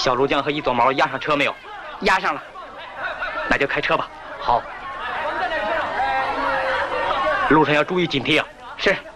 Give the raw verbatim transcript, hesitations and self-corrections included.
小卢江和一撮毛押上车没有？ 押上了。 那就开车吧。 好。 路上要注意警惕啊！ 是。